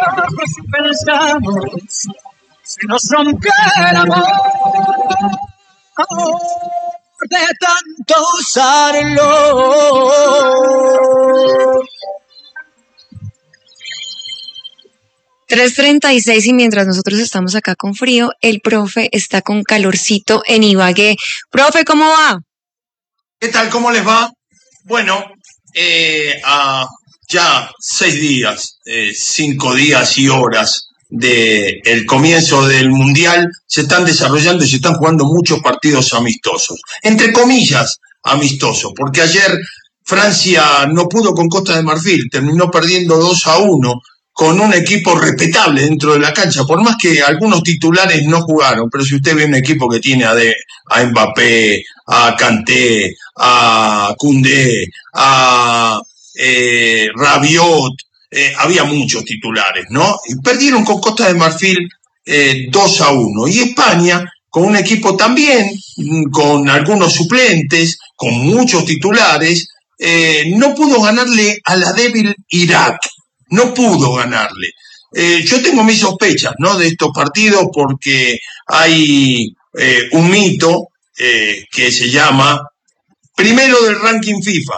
ojos y pensamos, si nos rompe el amor de tanto usarlo. 3:36 y mientras nosotros estamos acá con frío, el profe está con calorcito en Ibagué. Profe, ¿cómo va? ¿Qué tal? ¿Cómo les va? Bueno, ya 6 días, 5 días y horas del comienzo del Mundial, se están desarrollando y se están jugando muchos partidos amistosos. Entre comillas, amistosos, porque ayer Francia no pudo con Costa de Marfil, terminó perdiendo 2-1 con un equipo respetable dentro de la cancha, por más que algunos titulares no jugaron, pero si usted ve un equipo que tiene a Mbappé, a Kanté, a Koundé, a Rabiot, había muchos titulares, ¿no? Y perdieron con Costa de Marfil 2-1. Y España, con un equipo también, con algunos suplentes, con muchos titulares, no pudo ganarle a la débil Irak. No pudo ganarle. Yo tengo mis sospechas, ¿no?, de estos partidos, porque hay un mito que se llama primero del ranking FIFA.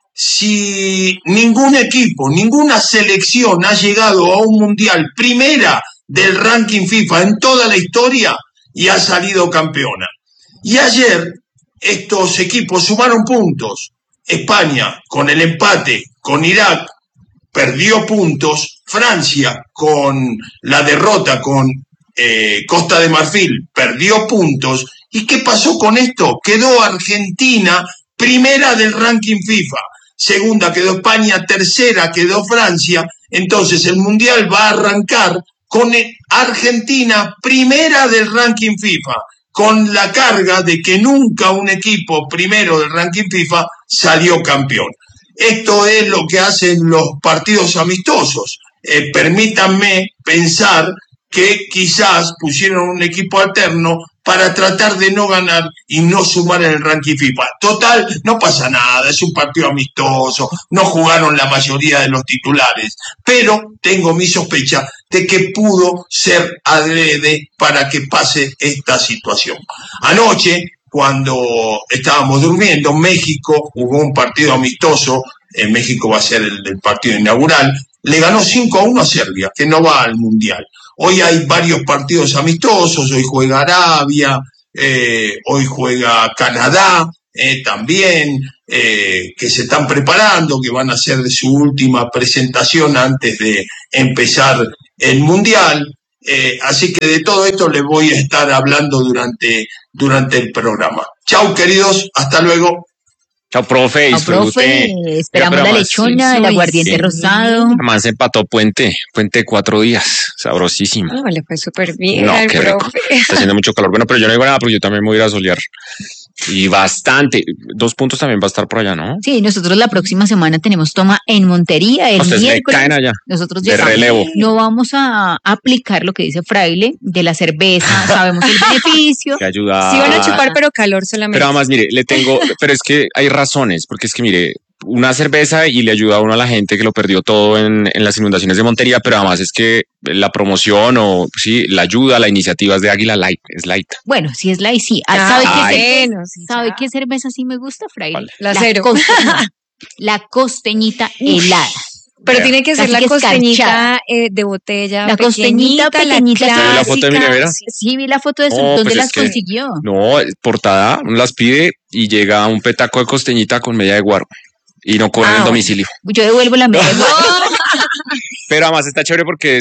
Si ningún equipo, ninguna selección ha llegado a un mundial primera del ranking FIFA en toda la historia y ha salido campeona. Y ayer estos equipos sumaron puntos. España, con el empate con Irak, perdió puntos. Francia, con la derrota con Costa de Marfil, perdió puntos. ¿Y qué pasó con esto? Quedó Argentina primera del ranking FIFA, segunda quedó España, tercera quedó Francia. Entonces el Mundial va a arrancar con Argentina primera del ranking FIFA, con la carga de que nunca un equipo primero del ranking FIFA salió campeón. Esto es lo que hacen los partidos amistosos. Permítanme pensar que quizás pusieron un equipo alterno para tratar de no ganar y no sumar en el ranking FIFA. Total, no pasa nada, es un partido amistoso, no jugaron la mayoría de los titulares, pero tengo mi sospecha de que pudo ser adrede para que pase esta situación. Anoche, cuando estábamos durmiendo, México jugó un partido amistoso. En México va a ser el partido inaugural. Le ganó 5-1 a Serbia, que no va al Mundial. Hoy hay varios partidos amistosos. Hoy juega Arabia, hoy juega Canadá también, que se están preparando, que van a hacer su última presentación antes de empezar el Mundial. Así que de todo esto les voy a estar hablando durante el programa. Chau, queridos, hasta luego. Chao, profe, disfrute. Esperamos la lechona, el aguardiente rosado. Además empató Puente 4 días, sabrosísimo. No, le fue súper bien. No, qué rico. Está haciendo mucho calor. Bueno, pero yo no digo nada porque yo también me voy a ir a solear. Y bastante. 2 puntos también va a estar por allá, ¿no? Sí, nosotros la próxima semana tenemos toma en Montería, el ustedes miércoles. me caen allá. Nosotros de llegamos. relevo. No vamos a aplicar lo que dice Fraile de la cerveza, sabemos el beneficio. Que ayuda. Sí van a chupar, pero calor solamente. Pero además, mire, pero es que hay razones, porque es que, mire, una cerveza y le ayuda a uno a la gente que lo perdió todo en las inundaciones de Montería, pero además es que la promoción o sí, la ayuda, la iniciativa es de Águila Light, es light. Bueno, si es light, sí. ¿Sabe qué cerveza sí me gusta, Fraile? ¿Cuál? La cero. La costeñita helada. Pero tiene que ser la Casi costeñita de botella. La costeñita pequeñita. La ¿Vio la foto de mi nevera? Sí, vi la foto de eso. No, ¿Dónde pues las es que- consiguió? No, portada, uno las pide y llega un petaco de costeñita con media de guaro y no cobran el domicilio. Yo devuelvo la media. Pero además está chévere porque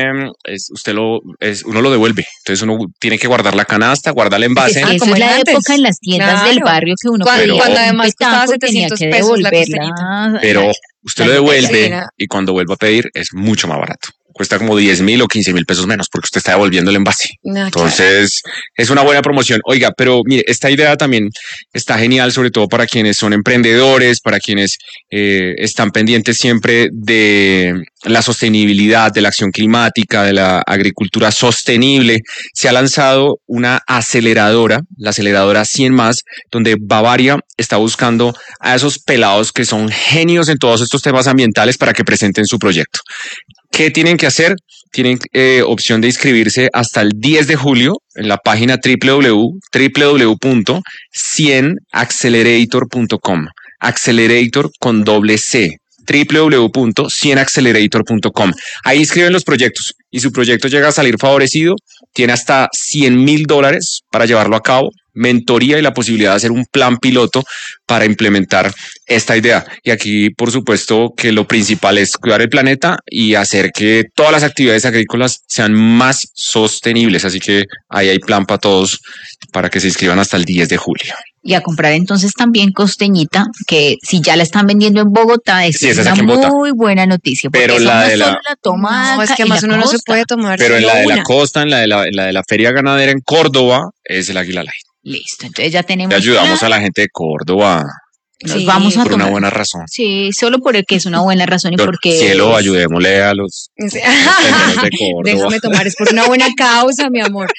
uno lo devuelve. Entonces uno tiene que guardar la canasta, guardar el envase. Eso como es la era antes. época en las tiendas Claro. del barrio que uno Cuando- pedía cuando un además costaba petaco, tenía 700 que pesos la devolverla. Pero usted La lo devuelve cocina. y cuando vuelva a pedir es mucho más barato. Cuesta como 10,000 o 15,000 pesos menos porque usted está devolviendo el envase. No, Entonces es una buena promoción. Oiga, pero mire, esta idea también está genial, sobre todo para quienes son emprendedores, para quienes están pendientes siempre de la sostenibilidad, de la acción climática, de la agricultura sostenible, se ha lanzado una aceleradora, la aceleradora 100 más, donde Bavaria está buscando a esos pelados que son genios en todos estos temas ambientales para que presenten su proyecto. ¿Qué tienen que hacer? Tienen opción de inscribirse hasta el 10 de julio en la página www.100accelerator.com. Accelerator con doble C. www.100accelerator.com. Ahí inscriben los proyectos y su proyecto llega a salir favorecido, tiene hasta $100,000 para llevarlo a cabo, mentoría y la posibilidad de hacer un plan piloto para implementar esta idea. Y aquí, por supuesto, que lo principal es cuidar el planeta y hacer que todas las actividades agrícolas sean más sostenibles. Así que ahí hay plan para todos para que se inscriban hasta el 10 de julio. Y a comprar entonces también costeñita, que si ya la están vendiendo en Bogotá, es Sí, esa es una aquí en Bogotá. muy buena noticia. Porque Pero esa la uno de la- solo la toma No, es que acá en además la uno no se costa. puede tomar Pero en solo la de la una. costa, en la de la feria ganadera en Córdoba, es el Águila Light. Listo, entonces ya tenemos. Le ayudamos plan. a la gente de Córdoba Nos Sí, vamos a por una tomar. buena razón. Sí, solo porque es una buena razón y porque. Cielo, ayudémosle a los Sí. tenderos de Córdoba. Déjame tomar, es por una buena causa, mi amor.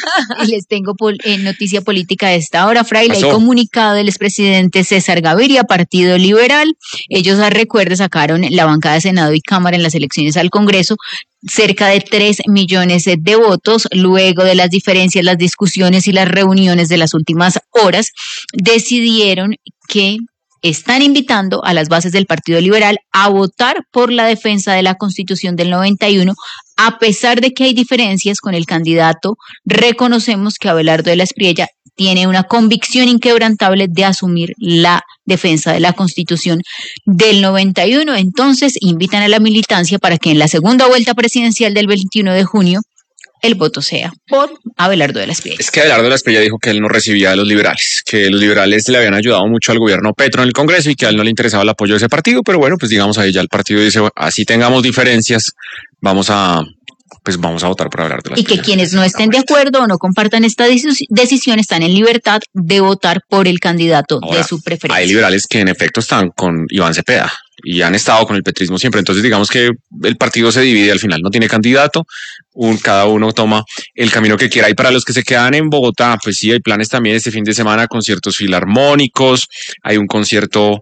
Y les tengo noticia política de esta hora, Fraile. Hay Pasó. comunicado del expresidente César Gaviria, Partido Liberal. Ellos, recuerde, sacaron la bancada de Senado y Cámara en las elecciones al Congreso cerca de 3 millones de votos. Luego de las diferencias, las discusiones y las reuniones de las últimas horas, decidieron que están invitando a las bases del Partido Liberal a votar por la defensa de la Constitución del 91. A pesar de que hay diferencias con el candidato, reconocemos que Abelardo de la Espriella tiene una convicción inquebrantable de asumir la defensa de la Constitución del 91. Entonces, invitan a la militancia para que en la segunda vuelta presidencial del 21 de junio el voto sea por Abelardo de la Espriella. Es que Abelardo de la Espriella dijo que él no recibía a los liberales, que los liberales le habían ayudado mucho al gobierno Petro en el Congreso y que a él no le interesaba el apoyo de ese partido, pero bueno, pues digamos ahí ya el partido dice, así tengamos diferencias, vamos a votar por Abelardo de la Y que Espriella. quienes no estén de acuerdo o no compartan esta decisión están en libertad de votar por el candidato Ahora, de su preferencia. hay liberales que en efecto están con Iván Cepeda y han estado con el petrismo siempre. Entonces, digamos que el partido se divide al final, no tiene candidato, cada uno toma el camino que quiera. Y para los que se quedan en Bogotá, pues sí, hay planes también este fin de semana, conciertos filarmónicos, hay un concierto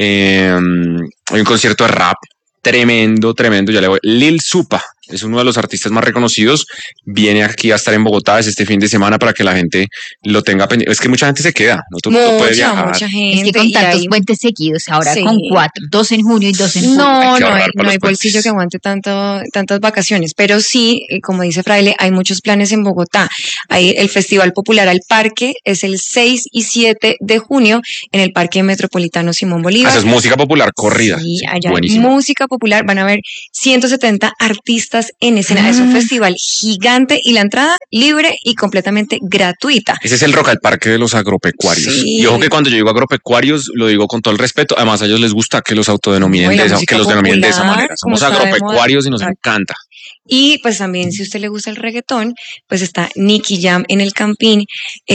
de rap. Tremendo, ya le voy. Lil Supa es uno de los artistas más reconocidos. Viene aquí a estar en Bogotá es este fin de semana para que la gente lo tenga pendiente. Es que mucha gente se queda, no todo el mundo puede viajar. Mucha gente. Es que con y tantos hay- puentes seguidos, ahora Sí. con 4, 2 en junio y 2 en julio. No, Hay que no ahorrar hay, para no los hay bolsillo puentes. que aguante tantas vacaciones, pero sí, como dice Fraile, hay muchos planes en Bogotá. Hay el Festival Popular al Parque, es el 6 y 7 de junio en el Parque Metropolitano Simón Bolívar. Eso es música popular corrida. Sí, Sí, allá hay buenísimo. música popular, van a haber 170 artistas en escena. Es un festival gigante y la entrada libre y completamente gratuita. Ese es el Rock al Parque de los agropecuarios. Sí. Y ojo que cuando yo digo agropecuarios, lo digo con todo el respeto. Además, a ellos les gusta que los autodenominen Bueno, la que los denominen de esa música manera. popular, Somos como está de agropecuarios y nos moda. encanta. Y pues también, si a usted le gusta el reggaetón, pues está Nicky Jam en el Campín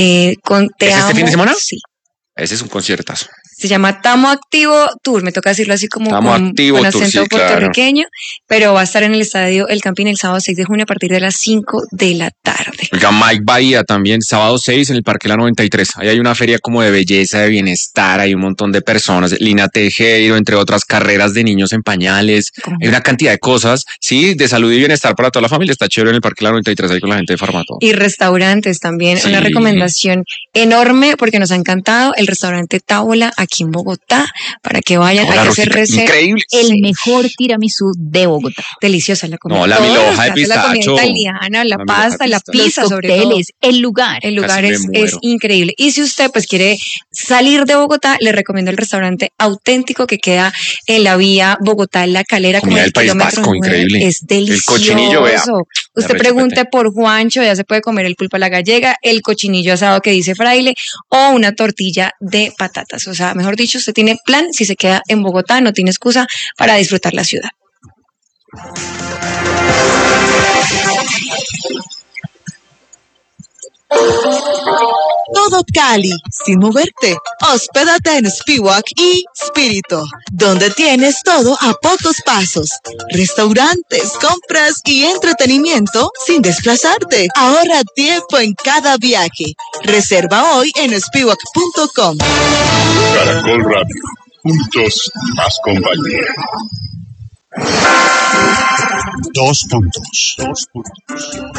con Te ¿Es este Amo. fin de semana? Sí. Ese es un conciertazo. Se llama Tamo Activo Tour, me toca decirlo así como Tamo con Activo Tour, acento sí, claro. puertorriqueño, pero va a estar en el Estadio El Campín el sábado 6 de junio a partir de las 5 de la tarde. Oiga, Mike Bahía también, sábado 6 en el Parque La 93. Ahí hay una feria como de belleza, de bienestar, hay un montón de personas. Lina Tejero, entre otras carreras de niños en pañales. Hay una cantidad de cosas, sí, de salud y bienestar para toda la familia. Está chévere en el Parque La 93 ahí con la gente de Farmatodo. Y restaurantes también, Sí. una recomendación enorme porque nos ha encantado el restaurante Tábola aquí en Bogotá, para que vayan, Hola, hay que hacer Rosita, reserva. increíble. El Sí. mejor tiramisú de Bogotá. Deliciosa la comida. No, la Todos los milhoja de platos, la comida pistacho. italiana, la La pasta, milhoja de la pistacho. Los pizza, sobre todo. cócteles, el lugar. El lugar Casi me es muero. increíble. Y si usted pues quiere salir de Bogotá, le recomiendo el restaurante Auténtico que queda en la vía Bogotá La Calera, como Comida en del el País kilómetro Vasco, 9. increíble. Es delicioso. El cochinillo, vea. Usted Ya pregunte rechupete. por Juancho, ya se puede comer el pulpo a la gallega, el cochinillo asado que dice Fraile o una tortilla de patatas. O sea, mejor dicho, usted tiene plan si se queda en Bogotá, no tiene excusa para disfrutar la ciudad. Todo Cali, sin moverte. Hospédate en Spiwak y Spirito, donde tienes todo a pocos pasos. Restaurantes, compras y entretenimiento sin desplazarte. Ahorra tiempo en cada viaje. Reserva hoy en spiwak.com. Caracol Radio. Juntos, más compañía. 2 puntos.